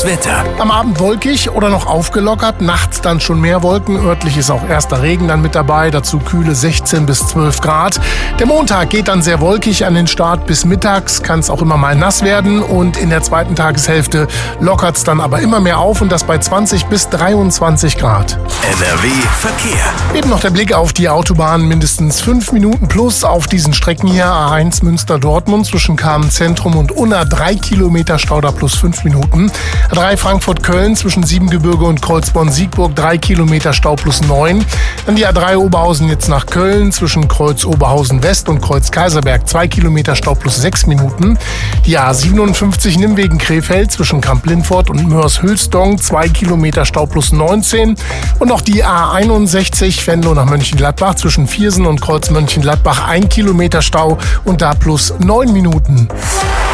Das Wetter. Am Abend wolkig oder noch aufgelockert, nachts dann schon mehr Wolken. Örtlich ist auch erster Regen dann mit dabei, dazu kühle 16 bis 12 Grad. Der Montag geht dann sehr wolkig an den Start bis mittags, kann es auch immer mal nass werden und in der zweiten Tageshälfte lockert es dann aber immer mehr auf und das bei 20 bis 23 Grad. NRW Verkehr. Eben noch der Blick auf die Autobahn, mindestens 5 Minuten plus auf diesen Strecken hier. A1 Münster-Dortmund zwischen Kamen-Zentrum und Unna 3 Kilometer Stau da plus 5 Minuten. A3 Frankfurt-Köln zwischen Siebengebirge und Kreuzborn-Siegburg 3 Kilometer Stau plus 9. Dann die A3 Oberhausen jetzt nach Köln zwischen Kreuz Oberhausen West und Kreuz Kaiserberg 2 Kilometer Stau plus 6 Minuten. Die A57 Nimwegen Krefeld zwischen Kamp-Lintfort und Mörs-Hülsdong 2 Kilometer Stau plus 19. Und noch die A61 Venlo nach Mönchengladbach zwischen Viersen und Kreuz Mönchengladbach 1 Kilometer Stau und da plus 9 Minuten.